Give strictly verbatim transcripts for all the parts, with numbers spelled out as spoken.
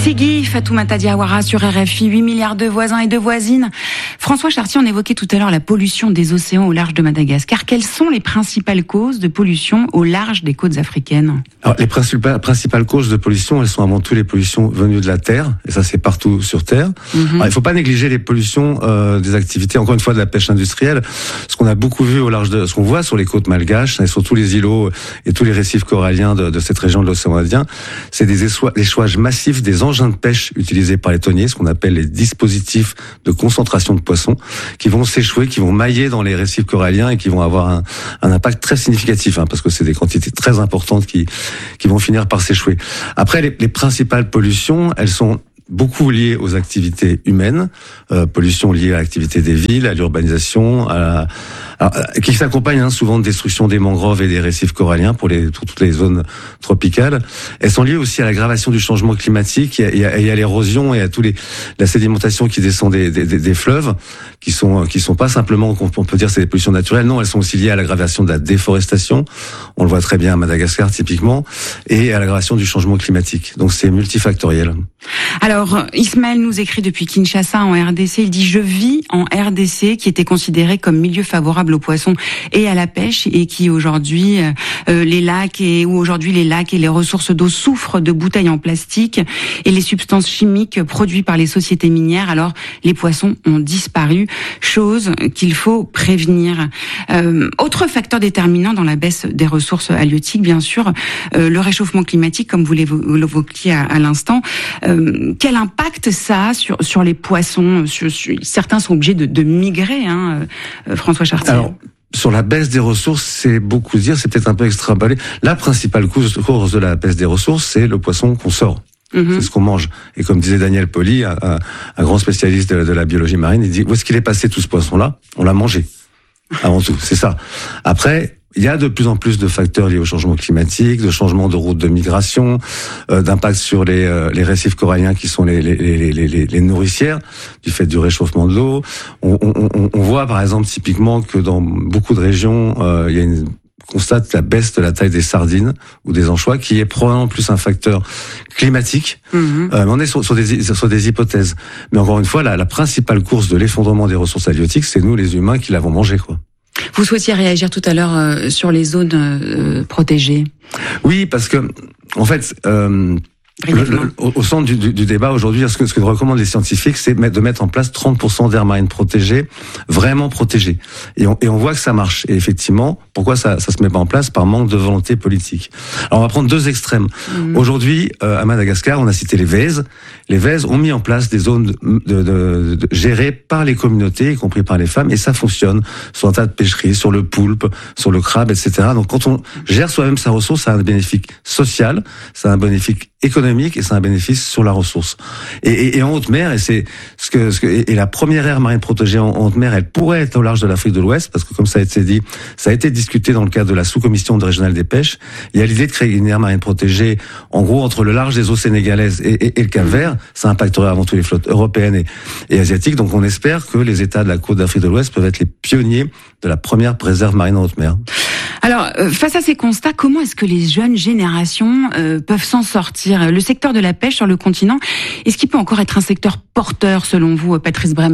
Siggi, Fatoumata Diawara sur R F I, huit milliards de voisins et de voisines. François Chartier, on évoquait tout à l'heure la pollution des océans au large de Madagascar. Quelles sont les principales causes de pollution au large des côtes africaines ? Alors, les principales, principales causes de pollution, elles sont avant tout les pollutions venues de la Terre, et ça c'est partout sur Terre. Mm-hmm. Alors, il ne faut pas négliger les pollutions euh, des activités, encore une fois, de la pêche industrielle. Ce qu'on a beaucoup vu au large de, ce qu'on voit sur les côtes malgaches, et sur tous les îlots et tous les récifs coralliens de, de cette région de l'océan Indien, c'est des échouages massifs des engins de pêche utilisés par les thoniers, ce qu'on appelle les dispositifs de concentration de poissons, qui vont s'échouer, qui vont mailler dans les récifs coralliens et qui vont avoir un, un impact très significatif, hein, parce que c'est des quantités très importantes qui, qui vont finir par s'échouer. Après, les, les principales pollutions, elles sont beaucoup liées aux activités humaines, euh, pollution liée à l'activité des villes, à l'urbanisation, à la, alors, qui s'accompagne hein, souvent de destruction des mangroves et des récifs coralliens pour, les, pour toutes les zones tropicales. Elles sont liées aussi à l'aggravation du changement climatique et à, et à, et à l'érosion et à tous les la sédimentation qui descend des, des, des, des fleuves, qui sont qui sont pas simplement, on peut dire c'est des pollutions naturelles, non, elles sont aussi liées à l'aggravation de la déforestation, on le voit très bien à Madagascar typiquement, et à l'aggravation du changement climatique. Donc c'est multifactoriel. Alors Ismaël nous écrit depuis Kinshasa en R D C, il dit « Je vis en R D C qui était considéré comme milieu favorable aux poissons et à la pêche et qui aujourd'hui euh, les lacs et où aujourd'hui les lacs et les ressources d'eau souffrent de bouteilles en plastique et les substances chimiques produites par les sociétés minières. Alors les poissons ont disparu, chose qu'il faut prévenir. Euh, autre facteur déterminant dans la baisse des ressources halieutiques, bien sûr, euh, le réchauffement climatique, comme vous l'évoquiez à, à l'instant. Euh, quel impact ça a sur sur les poissons ? sur, sur, Certains sont obligés de, de migrer, hein, euh, François Chartier. Alors, sur la baisse des ressources, c'est beaucoup dire, c'est peut-être un peu extrapolé. La principale cause de la baisse des ressources, c'est le poisson qu'on sort. Mmh. C'est ce qu'on mange. Et comme disait Daniel Poli, un, un, un grand spécialiste de, de la biologie marine, il dit, où est-ce qu'il est passé tout ce poisson-là ? On l'a mangé. Avant tout, c'est ça. Après, il y a de plus en plus de facteurs liés au changement climatique, de changement de route de migration, euh, d'impact sur les, euh, les récifs coralliens qui sont les, les, les, les, les, les nourricières du fait du réchauffement de l'eau. On, on, on voit par exemple typiquement que dans beaucoup de régions, euh, il y a une constate la baisse de la taille des sardines ou des anchois, qui est probablement plus un facteur climatique. Mmh. Euh, mais on est sur, sur, des, sur des hypothèses. Mais encore une fois, la, la principale course de l'effondrement des ressources halieutiques, c'est nous les humains qui l'avons mangé, quoi. Vous souhaitiez réagir tout à l'heure euh, sur les zones euh, protégées. Oui, parce que en fait, euh, le, le, au, au centre du, du, du débat aujourd'hui, ce que, ce que recommandent les scientifiques, c'est de mettre en place trente pour cent d'aires marines protégées, vraiment protégées. Et on, et on voit que ça marche. Et effectivement, pourquoi ça, ça se met pas en place ? Par manque de volonté politique. Alors on va prendre deux extrêmes. Mmh. Aujourd'hui, euh, à Madagascar, on a cité les V E S. Les V E S ont mis en place des zones de, de, de, de, gérées par les communautés, y compris par les femmes, et ça fonctionne sur un tas de pêcheries, sur le poulpe, sur le crabe, et cetera. Donc quand on gère soi-même sa ressource, ça a un bénéfice social, ça a un bénéfice économique et ça a un bénéfice sur la ressource. Et, et, et en haute mer, et c'est ce que, ce que et la première aire marine protégée en, en haute mer, elle pourrait être au large de l'Afrique de l'Ouest, parce que comme ça a été dit, ça a été discuté dans le cadre de la sous-commission régionale des pêches. Il y a l'idée de créer une aire marine protégée, en gros entre le large des eaux sénégalaises et, et, et le Cap-Vert. Ça impacterait avant tout les flottes européennes et, et asiatiques. Donc on espère que les États de la côte d'Afrique de l'Ouest peuvent être les pionniers de la première préserve marine en haute mer. Alors, euh, face à ces constats, comment est-ce que les jeunes générations euh, peuvent s'en sortir ? Le secteur de la pêche sur le continent, est-ce qu'il peut encore être un secteur porteur, selon vous, Patrice Bremer ?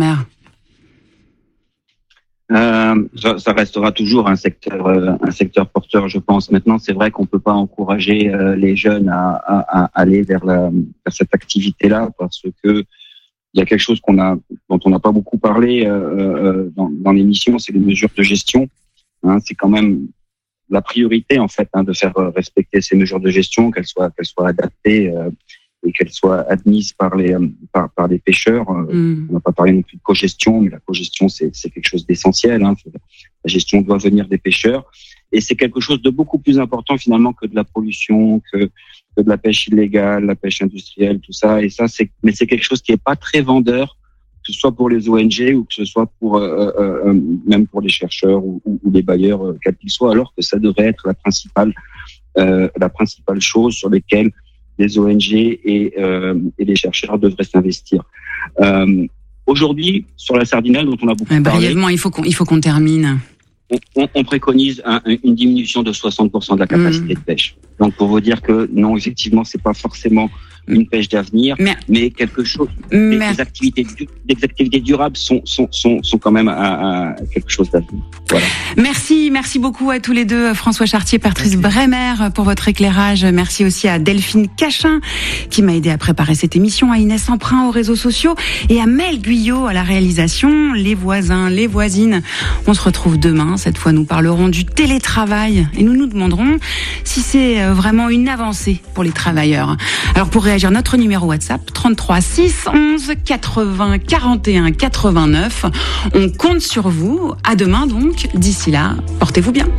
Euh, ça, ça restera toujours un secteur, euh, un secteur porteur, je pense. Maintenant, c'est vrai qu'on peut pas encourager euh, les jeunes à, à, à aller vers, la, vers cette activité-là, parce que il y a quelque chose qu'on a, dont on n'a pas beaucoup parlé euh, euh, dans, dans l'émission, c'est les mesures de gestion. Hein, c'est quand même la priorité en fait, hein, de faire respecter ces mesures de gestion, qu'elles soient, qu'elles soient adaptées euh, et qu'elles soient admises par les, par, par les pêcheurs. Mm. On n'a pas parlé non plus de cogestion, mais la cogestion c'est, c'est quelque chose d'essentiel. Hein. La gestion doit venir des pêcheurs, et c'est quelque chose de beaucoup plus important finalement que de la pollution, que, que de la pêche illégale, la pêche industrielle, tout ça. Et ça, c'est, mais c'est quelque chose qui est pas très vendeur, que ce soit pour les O N G ou que ce soit pour euh, euh, même pour les chercheurs ou, ou, ou les bailleurs, euh, quels qu'ils soient, alors que ça devrait être la principale euh, la principale chose sur lesquelles les O N G et, euh, et les chercheurs devraient s'investir. Euh, aujourd'hui, sur la sardinelle dont on a beaucoup ouais, parlé, brièvement, il faut qu'on il faut qu'on termine. On, on préconise un, une diminution de soixante pour cent de la capacité mmh. de pêche. Donc pour vous dire que non, effectivement, c'est pas forcément une pêche d'avenir, mais, mais quelque chose. Des, des activités, des activités durables sont sont sont, sont quand même à, à quelque chose d'avenir. Voilà. Merci, merci beaucoup à tous les deux, François Chartier, Patrice Bremer, pour votre éclairage. Merci aussi à Delphine Cachin qui m'a aidé à préparer cette émission, à Inès Emprunt aux réseaux sociaux et à Mel Guyot à la réalisation. Les voisins, les voisines, on se retrouve demain. Cette fois, nous parlerons du télétravail et nous nous demanderons si c'est vraiment une avancée pour les travailleurs. Alors pour réagir, notre numéro WhatsApp trente-trois six onze quatre-vingts quarante et un quatre-vingt-neuf. On compte sur vous. À demain donc. D'ici là, portez-vous bien.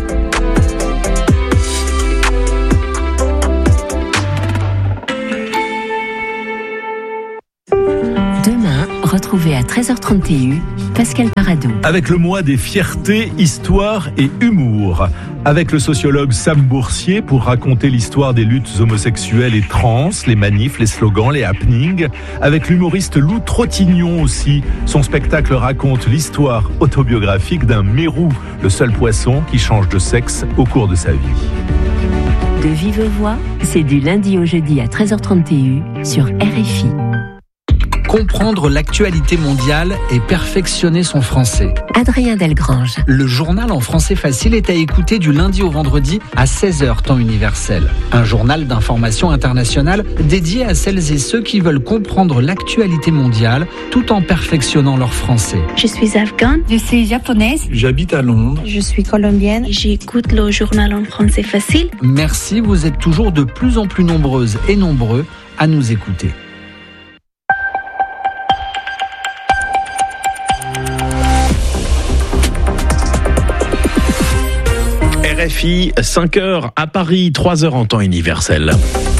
Demain, retrouvez à treize heures trente et un Pascal Paradou. Avec le mois des fiertés, histoire et humour. Avec le sociologue Sam Boursier pour raconter l'histoire des luttes homosexuelles et trans, les manifs, les slogans, les happenings. Avec l'humoriste Lou Trottignon aussi. Son spectacle raconte l'histoire autobiographique d'un mérou, le seul poisson qui change de sexe au cours de sa vie. De vive voix, c'est du lundi au jeudi à treize heures trente et un sur R F I. Comprendre l'actualité mondiale et perfectionner son français. Adrien Delgrange. Le journal en français facile est à écouter du lundi au vendredi à seize heures temps universel. Un journal d'information internationale dédié à celles et ceux qui veulent comprendre l'actualité mondiale tout en perfectionnant leur français. Je suis afghane. Je suis japonaise. J'habite à Londres. Je suis colombienne. J'écoute le journal en français facile. Merci, vous êtes toujours de plus en plus nombreuses et nombreux à nous écouter. R F I, cinq heures à Paris, trois heures en temps universel.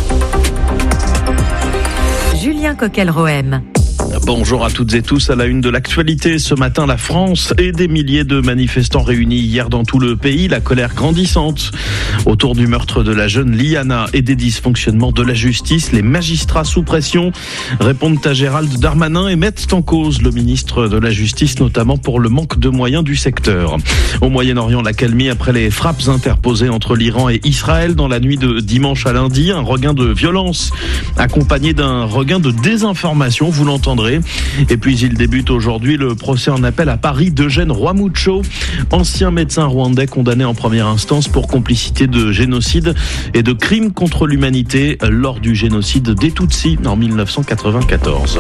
Julien Coquel-Rohem. Bonjour à toutes et tous. À la une de l'actualité ce matin, la France et des milliers de manifestants réunis hier dans tout le pays. La colère grandissante autour du meurtre de la jeune Liana et des dysfonctionnements de la justice. Les magistrats sous pression répondent à Gérald Darmanin et mettent en cause le ministre de la Justice, notamment pour le manque de moyens du secteur. Au Moyen-Orient, l'accalmie après les frappes interposées entre l'Iran et Israël dans la nuit de dimanche à lundi. Un regain de violence accompagné d'un regain de désinformation, vous l'entendrez. Et puis il débute aujourd'hui le procès en appel à Paris d'Eugène Rwamucho, ancien médecin rwandais condamné en première instance pour complicité de génocide et de crimes contre l'humanité lors du génocide des Tutsis en dix-neuf cent quatre-vingt-quatorze.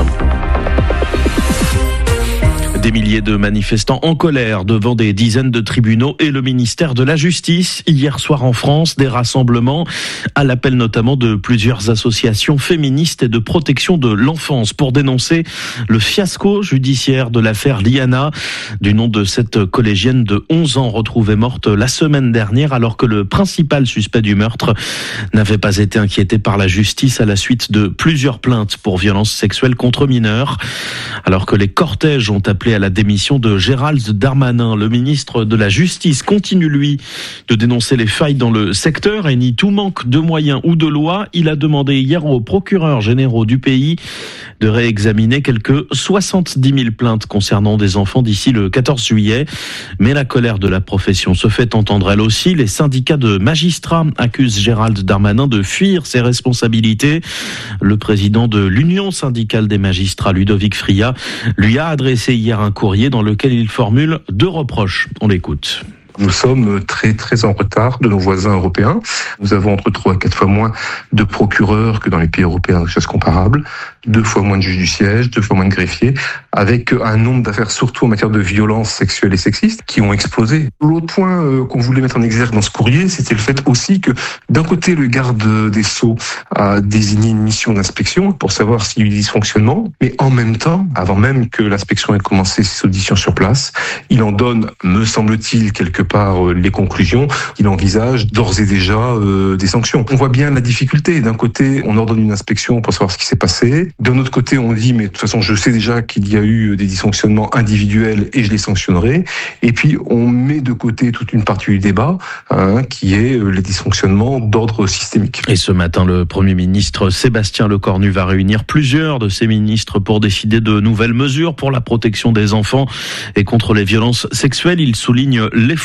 Des milliers de manifestants en colère devant des dizaines de tribunaux et le ministère de la Justice. Hier soir en France, des rassemblements à l'appel notamment de plusieurs associations féministes et de protection de l'enfance pour dénoncer le fiasco judiciaire de l'affaire Liana, du nom de cette collégienne de onze ans retrouvée morte la semaine dernière alors que le principal suspect du meurtre n'avait pas été inquiété par la justice à la suite de plusieurs plaintes pour violences sexuelles contre mineurs. Alors que les cortèges ont appelé à la démission de Gérald Darmanin, le ministre de la Justice continue, lui, de dénoncer les failles dans le secteur et nie tout manque de moyens ou de loi. Il a demandé hier aux procureurs généraux du pays de réexaminer quelques soixante-dix mille plaintes concernant des enfants d'ici le quatorze juillet. Mais la colère de la profession se fait entendre elle aussi. Les syndicats de magistrats accusent Gérald Darmanin de fuir ses responsabilités. Le président de l'Union syndicale des magistrats, Ludovic Fria, lui a adressé hier un courrier dans lequel il formule deux reproches. On l'écoute. Nous sommes très très en retard de nos voisins européens. Nous avons entre trois et quatre fois moins de procureurs que dans les pays européens de choses comparables, deux fois moins de juges du siège, deux fois moins de greffiers, avec un nombre d'affaires surtout en matière de violences sexuelles et sexistes qui ont explosé. L'autre point euh, qu'on voulait mettre en exergue dans ce courrier, c'était le fait aussi que d'un côté le garde des Sceaux a désigné une mission d'inspection pour savoir s'il y a eu des dysfonctionnements, mais en même temps, avant même que l'inspection ait commencé ses auditions sur place, il en donne, me semble-t-il, quelque part euh, les conclusions. Il envisage d'ores et déjà euh, des sanctions. On voit bien la difficulté. D'un côté, on ordonne une inspection pour savoir ce qui s'est passé. D'un autre côté, on dit, mais de toute façon, je sais déjà qu'il y a eu des dysfonctionnements individuels et je les sanctionnerai. Et puis, on met de côté toute une partie du débat, hein, qui est les dysfonctionnements d'ordre systémique. Et ce matin, le Premier ministre Sébastien Lecornu va réunir plusieurs de ses ministres pour décider de nouvelles mesures pour la protection des enfants et contre les violences sexuelles. Il souligne l'effort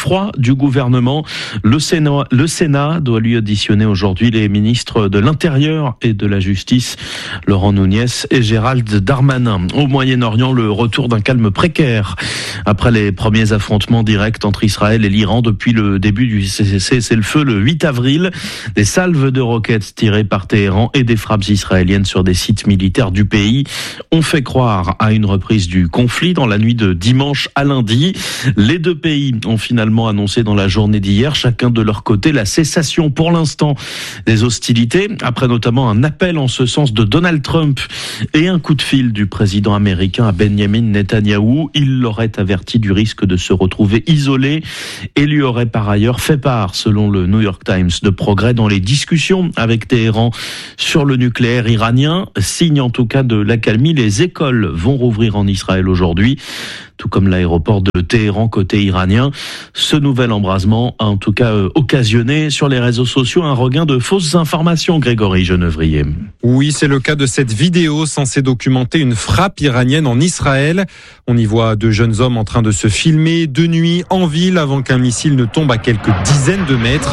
froid du gouvernement. Le Sénat, le Sénat doit lui auditionner aujourd'hui les ministres de l'Intérieur et de la Justice, Laurent Nunez et Gérald Darmanin. Au Moyen-Orient, le retour d'un calme précaire après les premiers affrontements directs entre Israël et l'Iran depuis le début du cessez-le-feu le huit avril. Des salves de roquettes tirées par Téhéran et des frappes israéliennes sur des sites militaires du pays ont fait croire à une reprise du conflit dans la nuit de dimanche à lundi. Les deux pays ont finalement annoncé dans la journée d'hier, chacun de leur côté, la cessation pour l'instant des hostilités, après notamment un appel en ce sens de Donald Trump et un coup de fil du président américain à Benjamin Netanyahou. Il l'aurait averti du risque de se retrouver isolé et lui aurait par ailleurs fait part, selon le New York Times, de progrès dans les discussions avec Téhéran sur le nucléaire iranien. Signe en tout cas de l'accalmie, les écoles vont rouvrir en Israël aujourd'hui, tout comme l'aéroport de Téhéran côté iranien. Ce nouvel embrasement a en tout cas euh, occasionné sur les réseaux sociaux un regain de fausses informations, Grégory Genevrier. Oui, c'est le cas de cette vidéo censée documenter une frappe iranienne en Israël. On y voit deux jeunes hommes en train de se filmer de nuit en ville avant qu'un missile ne tombe à quelques dizaines de mètres.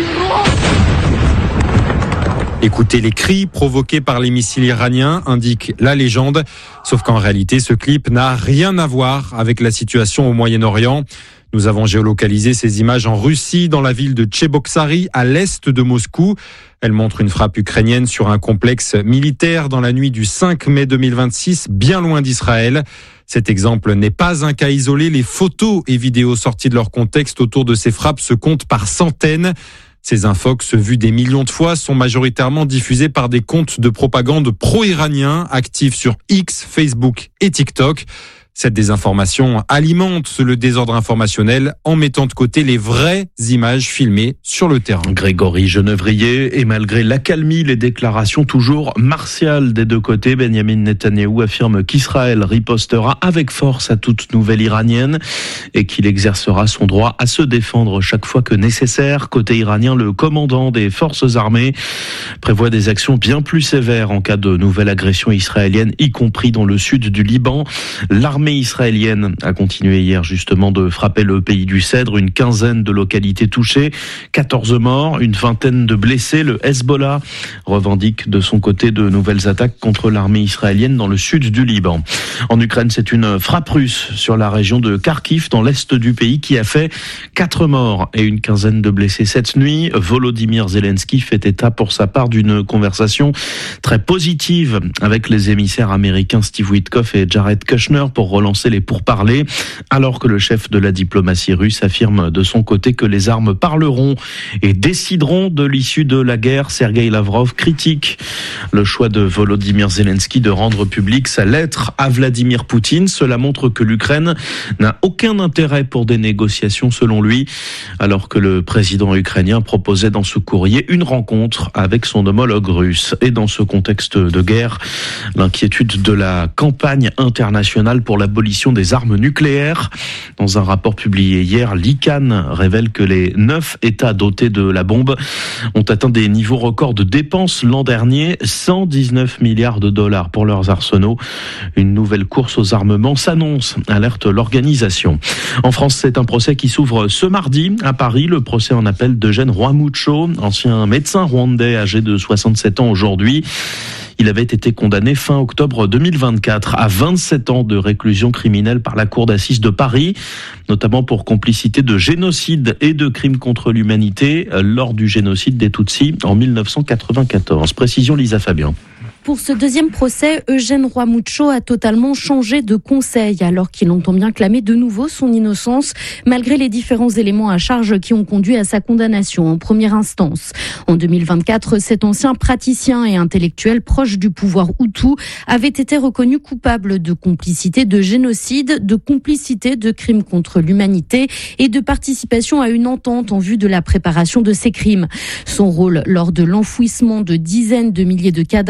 Écoutez les cris provoqués par les missiles iraniens, indique la légende. Sauf qu'en réalité, ce clip n'a rien à voir avec la situation au Moyen-Orient. Nous avons géolocalisé ces images en Russie, dans la ville de Tcheboksary, à l'est de Moscou. Elles montrent une frappe ukrainienne sur un complexe militaire dans la nuit du cinq mai deux mille vingt-six, bien loin d'Israël. Cet exemple n'est pas un cas isolé. Les photos et vidéos sorties de leur contexte autour de ces frappes se comptent par centaines. Ces infox, vues des millions de fois, sont majoritairement diffusées par des comptes de propagande pro-iraniens actifs sur X, Facebook et TikTok. Cette désinformation alimente le désordre informationnel en mettant de côté les vraies images filmées sur le terrain. Grégory Genevrier, et malgré l'accalmie, les déclarations toujours martiales des deux côtés, Benjamin Netanyahou affirme qu'Israël ripostera avec force à toute nouvelle iranienne et qu'il exercera son droit à se défendre chaque fois que nécessaire. Côté iranien, le commandant des forces armées prévoit des actions bien plus sévères en cas de nouvelle agression israélienne, y compris dans le sud du Liban. L'armée israélienne a continué hier justement de frapper le pays du Cèdre, une quinzaine de localités touchées, quatorze morts, une vingtaine de blessés. Le Hezbollah revendique de son côté de nouvelles attaques contre l'armée israélienne dans le sud du Liban. En Ukraine, c'est une frappe russe sur la région de Kharkiv, dans l'est du pays, qui a fait quatre morts et une quinzaine de blessés cette nuit. Volodymyr Zelensky fait état pour sa part d'une conversation très positive avec les émissaires américains Steve Witkoff et Jared Kushner pour relancer les pourparlers, alors que le chef de la diplomatie russe affirme de son côté que les armes parleront et décideront de l'issue de la guerre. Sergueï Lavrov critique le choix de Volodymyr Zelensky de rendre public sa lettre à Vladimir Poutine. Cela montre que l'Ukraine n'a aucun intérêt pour des négociations selon lui, alors que le président ukrainien proposait dans ce courrier une rencontre avec son homologue russe. Et dans ce contexte de guerre, l'inquiétude de la campagne internationale pour l'abolition des armes nucléaires. Dans un rapport publié hier, l'I C A N révèle que les neuf États dotés de la bombe ont atteint des niveaux records de dépenses l'an dernier, cent dix-neuf milliards de dollars pour leurs arsenaux. Une nouvelle course aux armements s'annonce, alerte l'organisation. En France, c'est un procès qui s'ouvre ce mardi à Paris, le procès en appel d'Eugène Rwamucho, ancien médecin rwandais âgé de soixante-sept ans aujourd'hui. Il avait été condamné fin octobre deux mille vingt-quatre à vingt-sept ans de réclusion criminelle par la Cour d'assises de Paris, notamment pour complicité de génocide et de crimes contre l'humanité lors du génocide des Tutsis en mille neuf cent quatre-vingt-quatorze. Précision Lisa Fabien. Pour ce deuxième procès, Eugène Rwamucho a totalement changé de conseil alors qu'il entend bien clamer de nouveau son innocence malgré les différents éléments à charge qui ont conduit à sa condamnation en première instance. En deux mille vingt-quatre, cet ancien praticien et intellectuel proche du pouvoir Hutu avait été reconnu coupable de complicité de génocide, de complicité de crimes contre l'humanité et de participation à une entente en vue de la préparation de ces crimes. Son rôle lors de l'enfouissement de dizaines de milliers de cadavres dans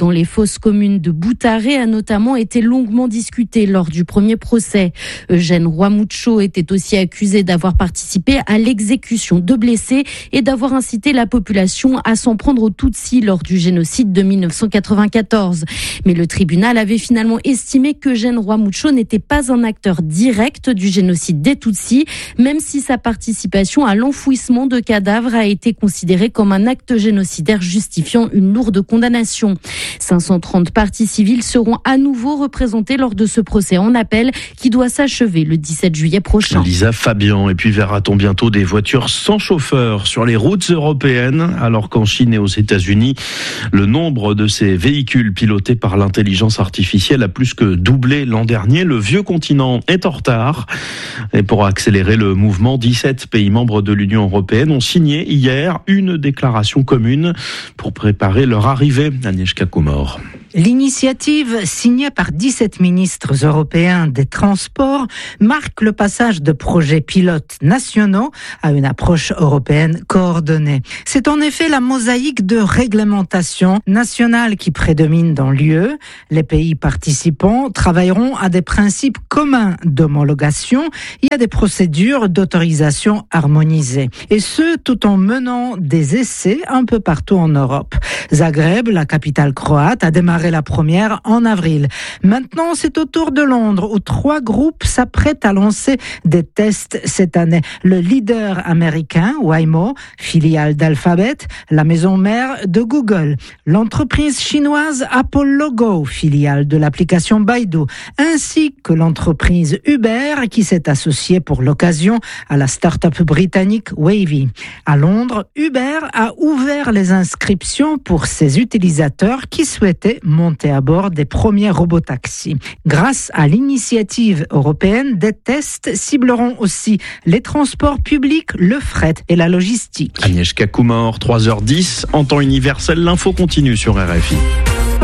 dans les fosses communes de Boutaré a notamment été longuement discuté lors du premier procès. Eugène Rwamucho était aussi accusé d'avoir participé à l'exécution de blessés et d'avoir incité la population à s'en prendre aux Tutsis lors du génocide de mille neuf cent quatre-vingt-quatorze. Mais le tribunal avait finalement estimé qu'Eugène Rwamucho n'était pas un acteur direct du génocide des Tutsis, même si sa participation à l'enfouissement de cadavres a été considérée comme un acte génocidaire justifiant une lourde condamnation. cinq cent trente parties civiles seront à nouveau représentées lors de ce procès en appel qui doit s'achever le dix-sept juillet prochain. Lisa Fabian, et puis verra-t-on bientôt des voitures sans chauffeur sur les routes européennes, alors qu'en Chine et aux États-Unis, le nombre de ces véhicules pilotés par l'intelligence artificielle a plus que doublé l'an dernier. Le vieux continent est en retard. Et pour accélérer le mouvement, dix-sept pays membres de l'Union européenne ont signé hier une déclaration commune pour préparer leur arrivée. Agnieszka Kumor. L'initiative, signée par dix-sept ministres européens des transports, marque le passage de projets pilotes nationaux à une approche européenne coordonnée. C'est en effet la mosaïque de réglementation nationale qui prédomine dans l'U E. Les pays participants travailleront à des principes communs d'homologation et à des procédures d'autorisation harmonisées. Et ce, tout en menant des essais un peu partout en Europe. Zagreb, la capitale croate, a démarré la première en avril. Maintenant, c'est au tour de Londres où trois groupes s'apprêtent à lancer des tests cette année. Le leader américain, Waymo, filiale d'Alphabet, la maison mère de Google. L'entreprise chinoise Apollo Go, filiale de l'application Baidu, ainsi que l'entreprise Uber qui s'est associée pour l'occasion à la start-up britannique Wavy. À Londres, Uber a ouvert les inscriptions pour ses utilisateurs qui souhaitaient monter à bord des premiers robotaxis. Grâce à l'initiative européenne, des tests cibleront aussi les transports publics, le fret et la logistique. Agnieszka Kumor, trois heures dix, en temps universel, l'info continue sur R F I.